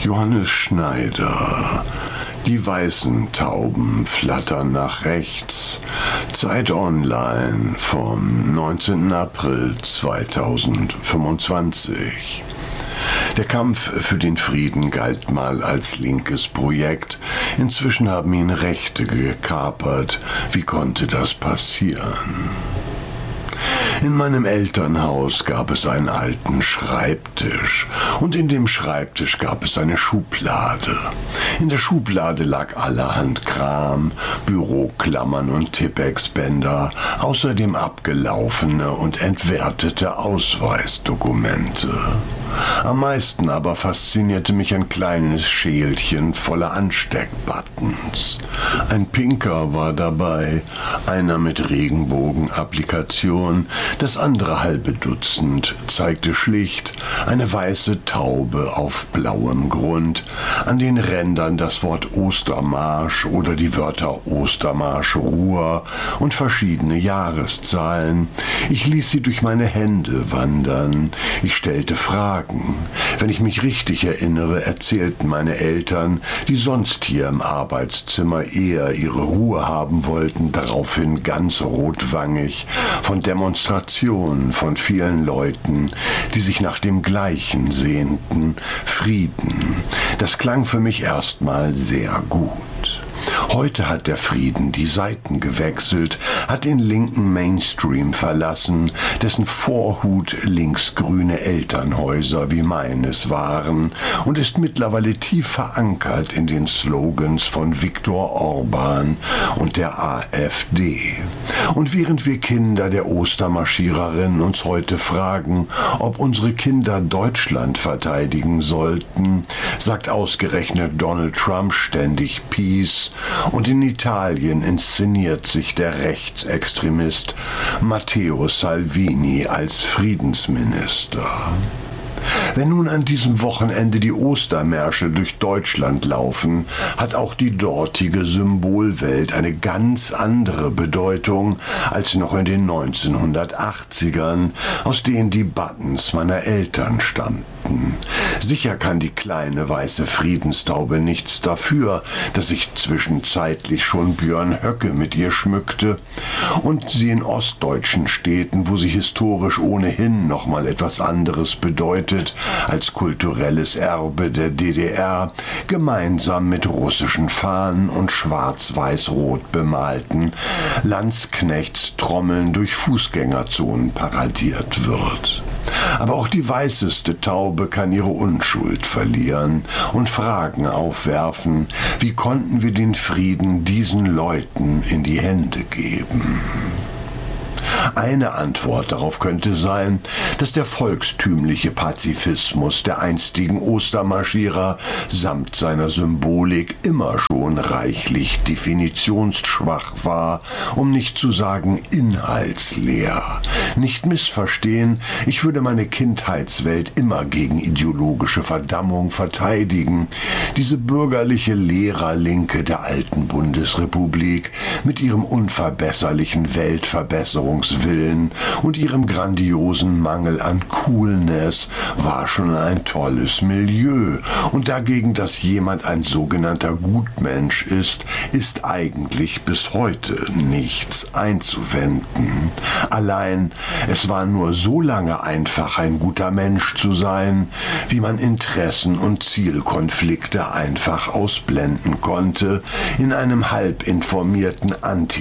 Johannes Schneider. Die weißen Tauben flattern nach rechts. Zeit Online vom 19. April 2025. Der Kampf für den Frieden galt mal als linkes Projekt. Inzwischen haben ihn Rechte gekapert. Wie konnte das passieren? In meinem Elternhaus gab es einen alten Schreibtisch und in dem Schreibtisch gab es eine Schublade. In der Schublade lag allerhand Kram, Büroklammern und Tipp-Ex-Bänder, außerdem abgelaufene und entwertete Ausweisdokumente. Am meisten aber faszinierte mich ein kleines Schälchen voller Ansteckbuttons. Ein pinker war dabei, einer mit Regenbogen-Applikation, das andere halbe Dutzend zeigte schlicht eine weiße Taube auf blauem Grund, an den Rändern das Wort Ostermarsch oder die Wörter Ostermarsch Ruhr und verschiedene Jahreszahlen. Ich ließ sie durch meine Hände wandern. Ich stellte Fragen. Wenn ich mich richtig erinnere, erzählten meine Eltern, die sonst hier im Arbeitszimmer eher ihre Ruhe haben wollten, daraufhin ganz rotwangig von Demonstrationen von vielen Leuten, die sich nach dem Gleichen sehnten, Frieden. Das klang für mich erstmal sehr gut. Heute hat der Frieden die Seiten gewechselt, hat den linken Mainstream verlassen, dessen Vorhut linksgrüne Elternhäuser wie meines waren und ist mittlerweile tief verankert in den Slogans von Viktor Orban und der AfD. Und während wir Kinder der Ostermarschiererinnen uns heute fragen, ob unsere Kinder Deutschland verteidigen sollten, sagt ausgerechnet Donald Trump ständig Peace. Und in Italien inszeniert sich der Rechtsextremist Matteo Salvini als Friedensminister. Wenn nun an diesem Wochenende die Ostermärsche durch Deutschland laufen, hat auch die dortige Symbolwelt eine ganz andere Bedeutung als noch in den 1980ern, aus denen die Buttons meiner Eltern stammten. Sicher kann die kleine weiße Friedenstaube nichts dafür, dass sich zwischenzeitlich schon Björn Höcke mit ihr schmückte und sie in ostdeutschen Städten, wo sie historisch ohnehin noch mal etwas anderes bedeutet als kulturelles Erbe der DDR, gemeinsam mit russischen Fahnen und schwarz-weiß-rot bemalten Landsknechtstrommeln durch Fußgängerzonen paradiert wird. Aber auch die weißeste Taube kann ihre Unschuld verlieren und Fragen aufwerfen, wie konnten wir den Frieden diesen Leuten in die Hände geben? Eine Antwort darauf könnte sein, dass der volkstümliche Pazifismus der einstigen Ostermarschierer samt seiner Symbolik immer schon reichlich definitionsschwach war, um nicht zu sagen inhaltsleer. Nicht missverstehen, ich würde meine Kindheitswelt immer gegen ideologische Verdammung verteidigen. Diese bürgerliche Lehrerlinke der alten Bundesrepublik mit ihrem unverbesserlichen Weltverbesserungswillen und ihrem grandiosen Mangel an Coolness war schon ein tolles Milieu. Und dagegen, dass jemand ein sogenannter Gutmensch ist eigentlich bis heute nichts einzuwenden. Allein, es war nur so lange einfach, ein guter Mensch zu sein, wie man Interessen und Zielkonflikte einfach ausblenden konnte, in einem halb informierten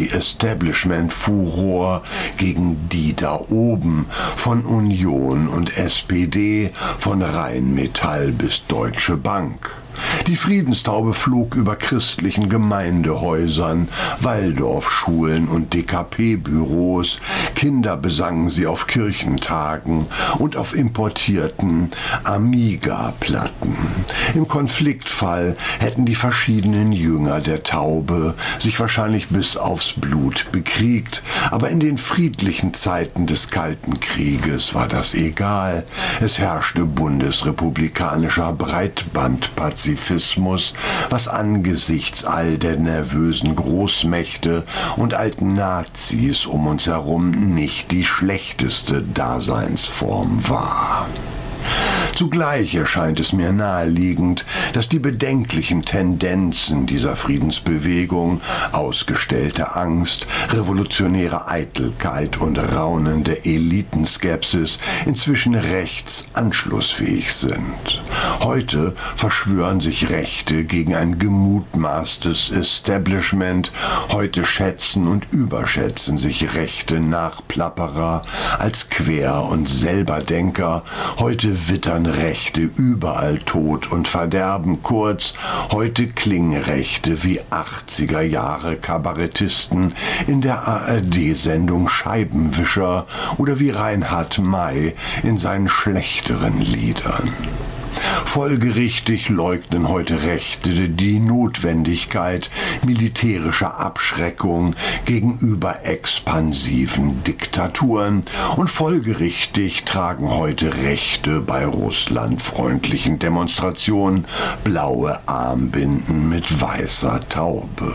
Anti-Establishment-Furor gegen die da oben, von Union und SPD, von Rheinmetall bis Deutsche Bank. Die Friedenstaube flog über christlichen Gemeindehäusern, Waldorfschulen und DKP-Büros. Kinder besangen sie auf Kirchentagen und auf importierten Amiga-Platten. Im Konfliktfall hätten die verschiedenen Jünger der Taube sich wahrscheinlich bis aufs Blut bekriegt, aber in den friedlichen Zeiten des Kalten Krieges war das egal. Es herrschte bundesrepublikanischer Breitbandpazifismus, was angesichts all der nervösen Großmächte und alten Nazis um uns herum nicht die schlechteste Daseinsform war. Zugleich erscheint es mir naheliegend, dass die bedenklichen Tendenzen dieser Friedensbewegung, ausgestellte Angst, revolutionäre Eitelkeit und raunende Elitenskepsis inzwischen rechts anschlussfähig sind. Heute verschwören sich Rechte gegen ein gemutmaßtes Establishment, heute schätzen und überschätzen sich rechte Nachplapperer als Quer- und Selberdenker, heute wittern Rechte überall Tod und Verderben, kurz, heute klingen Rechte wie 80er Jahre Kabarettisten in der ARD-Sendung Scheibenwischer oder wie Reinhard May in seinen schlechteren Liedern. Folgerichtig leugnen heute Rechte die Notwendigkeit militärischer Abschreckung gegenüber expansiven Diktaturen und folgerichtig tragen heute Rechte bei russlandfreundlichen Demonstrationen blaue Armbinden mit weißer Taube.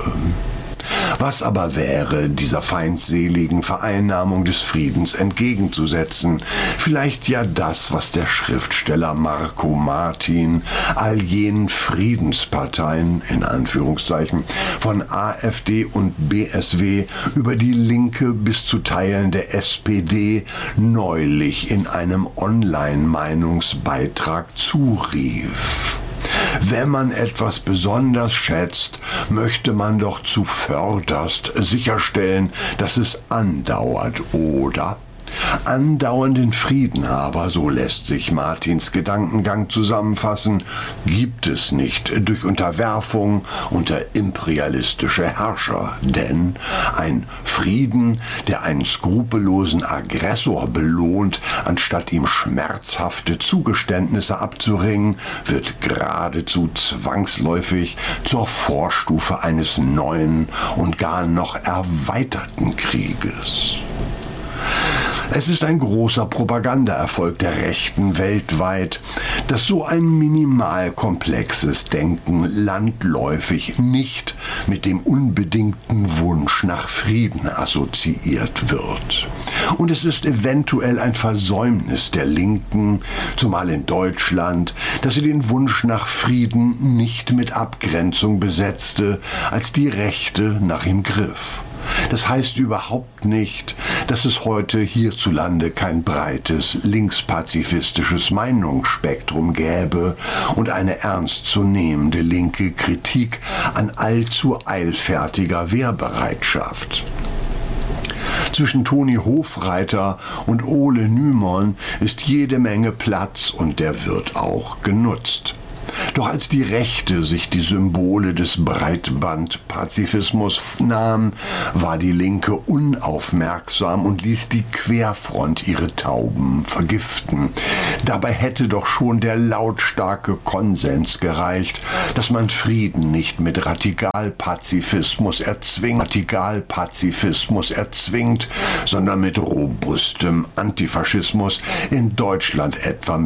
Was aber wäre dieser feindseligen Vereinnahmung des Friedens entgegenzusetzen? Vielleicht ja das, was der Schriftsteller Marco Martin all jenen Friedensparteien, in Anführungszeichen, von AfD und BSW über die Linke bis zu Teilen der SPD neulich in einem Online-Meinungsbeitrag zurief. Wenn man etwas besonders schätzt, möchte man doch zuvörderst sicherstellen, dass es andauert, oder? Andauernden Frieden aber, so lässt sich Martins Gedankengang zusammenfassen, gibt es nicht durch Unterwerfung unter imperialistische Herrscher, denn ein Frieden, der einen skrupellosen Aggressor belohnt, anstatt ihm schmerzhafte Zugeständnisse abzuringen, wird geradezu zwangsläufig zur Vorstufe eines neuen und gar noch erweiterten Krieges. Es ist ein großer Propagandaerfolg der Rechten weltweit, dass so ein minimal komplexes Denken landläufig nicht mit dem unbedingten Wunsch nach Frieden assoziiert wird. Und es ist eventuell ein Versäumnis der Linken, zumal in Deutschland, dass sie den Wunsch nach Frieden nicht mit Abgrenzung besetzte, als die Rechte nach ihm griff. Das heißt überhaupt nicht, dass es heute hierzulande kein breites linkspazifistisches Meinungsspektrum gäbe und eine ernstzunehmende linke Kritik an allzu eilfertiger Wehrbereitschaft. Zwischen Toni Hofreiter und Ole Nymon ist jede Menge Platz und der wird auch genutzt. Doch als die Rechte sich die Symbole des Breitbandpazifismus nahm, war die Linke unaufmerksam und ließ die Querfront ihre Tauben vergiften. Dabei hätte doch schon der lautstarke Konsens gereicht, dass man Frieden nicht mit Radikalpazifismus erzwingt, sondern mit robustem Antifaschismus, in Deutschland etwa